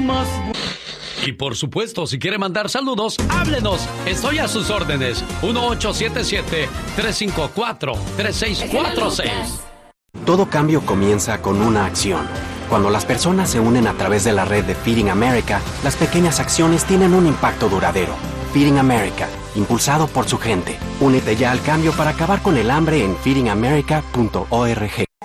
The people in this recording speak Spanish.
más. Y por supuesto, si quiere mandar saludos, háblenos. Estoy a sus órdenes. 1877-354-3646. Todo cambio comienza con una acción. Cuando las personas se unen a través de la red de Feeding America, las pequeñas acciones tienen un impacto duradero. Feeding America, impulsado por su gente. Únete ya al cambio para acabar con el hambre en feedingamerica.org.